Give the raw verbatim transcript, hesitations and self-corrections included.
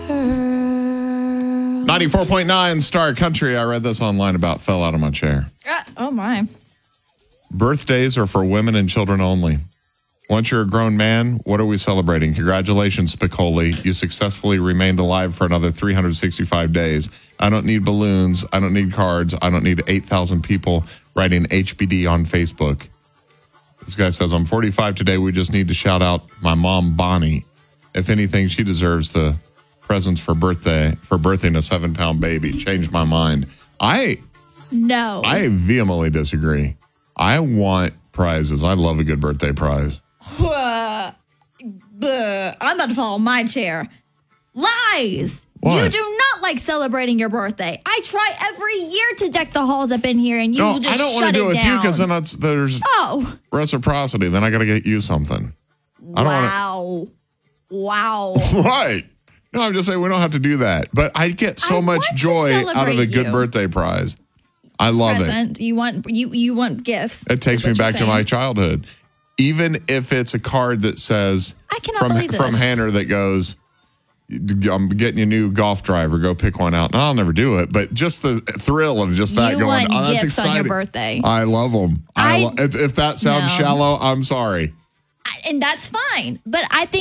girl. ninety-four point nine Star Country. I read this online about fell out of my chair. Uh, oh, my. Birthdays are for women and children only. Once you're a grown man, what are we celebrating? Congratulations, Spicoli. You successfully remained alive for another three hundred sixty-five days. I don't need balloons. I don't need cards. I don't need eight thousand people writing H B D on Facebook. This guy says, I'm forty-five today. We just need to shout out my mom, Bonnie. If anything, she deserves the presents for birthday, for birthing a seven-pound baby. Changed my mind. I No. I vehemently disagree. I want prizes. I love a good birthday prize. Uh, buh, I'm about to fall on my chair. Lies. What? You do not like celebrating your birthday. I try every year to deck the halls up in here, and you No, will just I don't shut want to do it it with you down. because then that's, there's Oh, reciprocity. Then I got to get you something. I don't wow. Wow. want to. Right. No, I'm just saying we don't have to do that. But I get so I much want to joy out of a celebrate good you. birthday prize. I love it. Present. You want you you want gifts. It takes is me what you're back to saying. my childhood. Even if it's a card that says I cannot from believe from this. Hanner that goes, I'm getting you a new golf driver. Go pick one out. And I'll never do it, but just the thrill of just that You going. want Oh, that's gifts on your exciting. birthday. I love them. I, I- lo- if, if that sounds No. shallow, I'm sorry. I- and that's fine. But I think.